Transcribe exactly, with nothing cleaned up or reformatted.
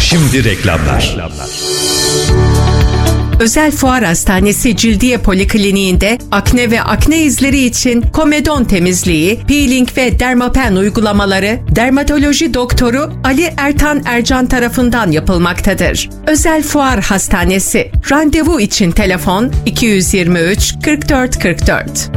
Şimdi reklamlar. Özel Fuar Hastanesi Cildiye Polikliniğinde akne ve akne izleri için komedon temizliği, peeling ve dermapen uygulamaları dermatoloji doktoru Ali Ertan Ercan tarafından yapılmaktadır. Özel Fuar Hastanesi. Randevu için telefon iki yüz yirmi üç kırk dört kırk dört.